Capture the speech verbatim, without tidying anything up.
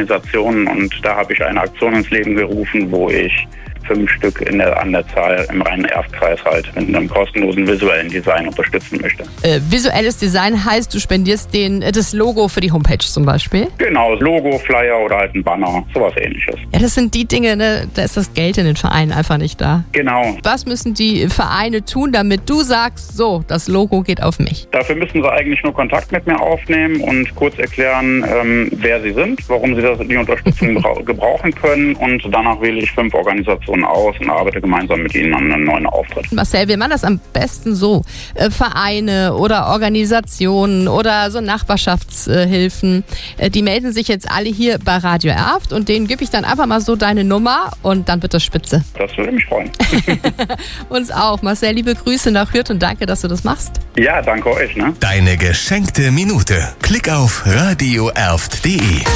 Organisationen und da habe ich eine Aktion ins Leben gerufen, wo ich fünf Stück in der, an der Zahl im Rhein-Erft-Kreis halt mit einem kostenlosen visuellen Design unterstützen möchte. Äh, visuelles Design heißt, du spendierst den, das Logo für die Homepage zum Beispiel? Genau, Logo, Flyer oder halt ein Banner, sowas Ähnliches. Ja, das sind die Dinge, ne, da ist das Geld in den Vereinen einfach nicht da. Genau. Was müssen die Vereine tun, damit du sagst, so, das Logo geht auf mich? Dafür müssen sie eigentlich nur Kontakt mit mir aufnehmen und kurz erklären, ähm, wer sie sind, warum sie das, die Unterstützung gebrauchen können und danach wähle ich fünf Organisationen aus und arbeite gemeinsam mit ihnen an einem neuen Auftritt. Marcel, wir machen das am besten so. Äh, Vereine oder Organisationen oder so Nachbarschaftshilfen, äh, die melden sich jetzt alle hier bei Radio Erft und denen gebe ich dann einfach mal so deine Nummer und dann wird das spitze. Das würde mich freuen. Uns auch. Marcel, liebe Grüße nach Hürth und danke, dass du das machst. Ja, danke euch. Ne? Deine geschenkte Minute. Klick auf radio erft punkt de.